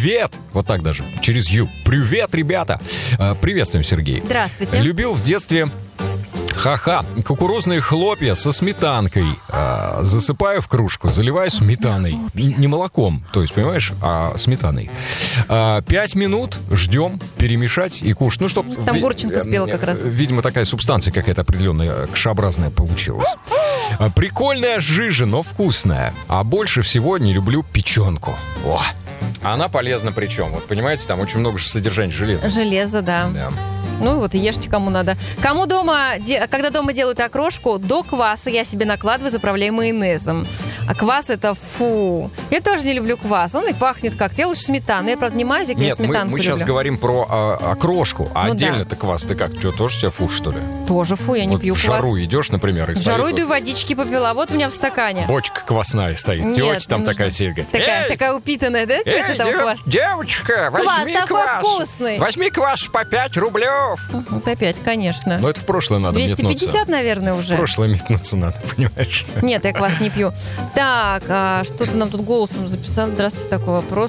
Привет! Вот так даже, через Ю. Привет, ребята! Приветствуем, Сергей. Здравствуйте. Любил в детстве... кукурузные хлопья со сметанкой. Засыпаю в кружку, заливаю сметаной. Не молоком, то есть, понимаешь, а сметаной. 5 минут ждем, перемешать и кушать. Ну, чтоб... Там Гурченко спела как раз. Видимо, такая субстанция какая-то определенная, кашеобразная получилась. Прикольная жижа, но вкусная. А больше всего не люблю печенку. О! Она полезна причем. Вот, понимаете, там очень много содержания железа. Железо, да. Ну вот и ешьте кому надо. Кому дома, когда дома делают окрошку, до кваса я себе накладываю, заправляю майонезом. А квас это фу. Я тоже не люблю квас. Он и пахнет как-то. Я лучше сметану. Я, правда, не мазик, я сметанку мы сейчас люблю. говорим про окрошку. А Ну отдельно-то квас ты как? Что, тоже тебя фу, что ли? Тоже фу, я не Вот пью в квас. жару идешь, например, и В жару иду и водички попила. Вот у меня в стакане. бочка квасная стоит. Нет, Тетя там не нужно. такая сидит. Такая упитанная, да? Тетя там квас. Девочка, Квас такой вкусный. Возьми квас по 5 рублев. По 5, конечно. Но это в прошлое надо 250, метнуться. наверное, уже. В прошлое метнуться надо, понимаешь? Нет, я квас не пью. Так, что-то нам тут голосом записал. Здравствуйте, такой вопрос.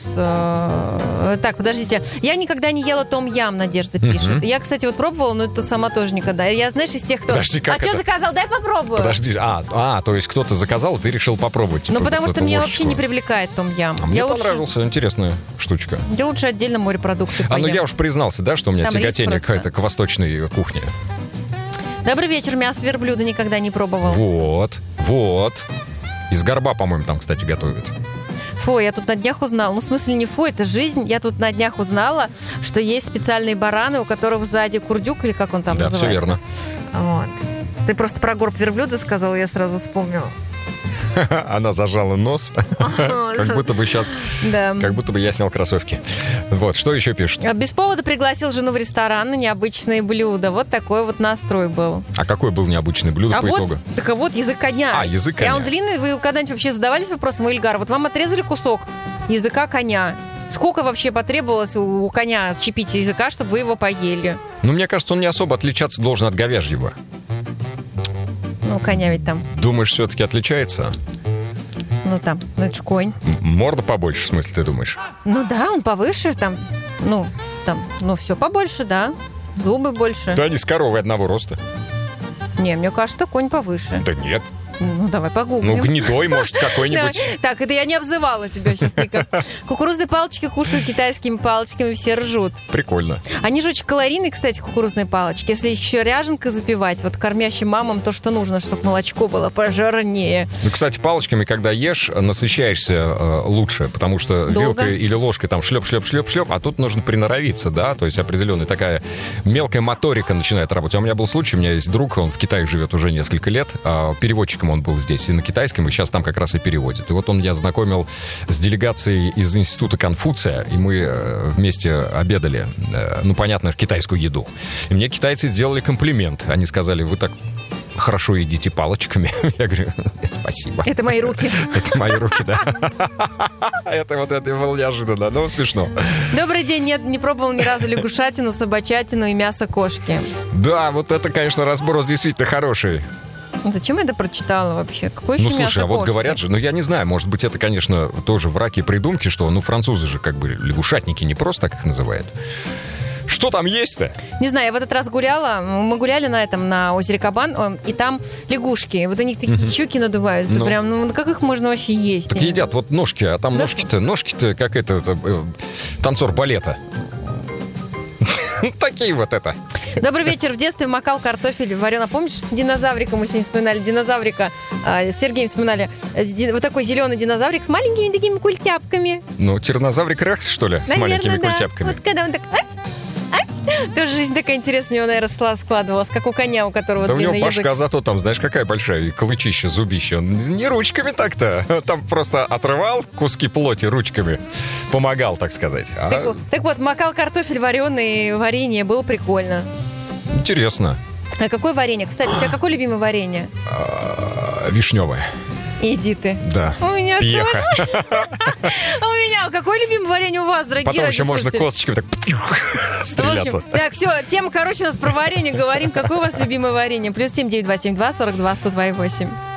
Так, подождите. Я никогда не ела том-ям, Надежда пишет. Я, кстати, вот пробовала, но это сама тоже никогда. Я, знаешь, из тех, кто... Подожди, как что это? заказал? Дай попробую. Подожди, то есть кто-то заказал, и ты решил попробовать. Типа, Ну, потому что меня ложечку. вообще не привлекает том-ям. А мне Я понравился, интересная штучка. Я лучше отдельно морепродукты поем. Ну я уж признался, да, что у меня Там рис тяготение просто. какое-то к восточной кухне. Добрый вечер, мясо верблюда никогда не пробовал. Вот. Из горба, по-моему, там, кстати, готовят. Фу, я тут на днях узнала. Ну, в смысле, не фу, это жизнь. Я тут на днях узнала, что есть специальные бараны, у которых сзади курдюк, или как он там называется. Да, все верно. Вот. Ты просто про горб верблюда сказала, я сразу вспомнила. Она зажала нос, как будто бы сейчас, Да. как будто бы я снял кроссовки. Вот, что еще пишут? Без повода пригласил жену в ресторан на необычные блюда. Вот такой вот настрой был. А какое было необычное блюдо по итогу? Так вот, язык коня. Язык коня. Он длинный. Вы когда-нибудь вообще задавались вопросом, Ильгар, вот вам отрезали кусок языка коня. Сколько вообще потребовалось у коня отщепить языка, чтобы вы его поели? Ну, мне кажется, он не особо отличаться должен от говяжьего. Ну, коня ведь там. Думаешь, все-таки отличается? Ну, это ж конь. Морда побольше, в смысле, ты думаешь? Ну да, он повыше, все побольше, да. Зубы больше. Да они с коровой одного роста. Не, мне кажется, конь повыше. Да нет. Ну, давай погуглим. Ну, гнедой, может, какой-нибудь. Так, это я не обзывала тебя сейчас никак. Кукурузные палочки кушаю китайскими палочками, все ржут. Прикольно. Они же очень калорийные, кстати, кукурузные палочки. Если еще ряженкой запивать, вот кормящим мамам то, что нужно, чтобы молочко было пожирнее. Ну, кстати, палочками, когда ешь, насыщаешься лучше, потому что вилкой или ложкой там шлеп, а тут нужно приноровиться, да, то есть определенная такая мелкая моторика начинает работать. А у меня был случай, у меня есть друг, он в Китае живет уже несколько лет, переводчиком он был здесь и на китайском, и сейчас там как раз и переводит. И вот он меня знакомил с делегацией из Института Конфуция, и мы вместе обедали, понятно, китайскую еду. И мне китайцы сделали комплимент. Они сказали, вы так хорошо едите палочками. Я говорю, спасибо. Это мои руки. Это мои руки, да. Это было неожиданно, но смешно. Добрый день. Нет, не пробовал ни разу лягушатину, собачатину и мясо кошки. Да, вот это, конечно, разброс действительно хороший. Зачем я это прочитала вообще? Какое еще слушай, мясо а вот кошки? говорят же, я не знаю, может быть, это, конечно, тоже враки и придумки, что, французы же как бы лягушатники не просто так их называют. Что там есть-то? Не знаю, я в этот раз гуляла. Мы гуляли на озере Кабан, и там лягушки. Вот у них такие щеки надуваются. Прям, как их можно вообще есть? Так едят вот ножки, а там ножки-то как танцор балета. Такие вот это. Добрый вечер. В детстве макал картофель варено. Помнишь, динозаврика мы сегодня вспоминали? Динозаврика. С Сергеем вспоминали. Вот такой зеленый динозаврик с маленькими такими культяпками. Тиранозаврик Рекс, что ли? Наверное, с маленькими да. культяпками. Вот когда он так... Тоже жизнь такая интересная у него, наверное, складывалась, как у коня, у которого да длинный у него язык. башка зато там, знаешь, какая большая, и клычище, зубище. Он не ручками так-то. Там просто отрывал куски плоти ручками. Помогал, так сказать. Так вот, макал картофель вареный, варенье, было прикольно. Интересно. А какое варенье? Кстати, у тебя какое любимое варенье? Вишневое. Иди ты. Да. У меня Пьеха. тоже. У меня. Какое любимое варенье у вас, дорогие Потом еще можно радиослушатели? косточками так стреляться. Так, все, тема, у нас про варенье говорим. Какое у вас любимое варенье? +7 9 2 7 2 42 102 8.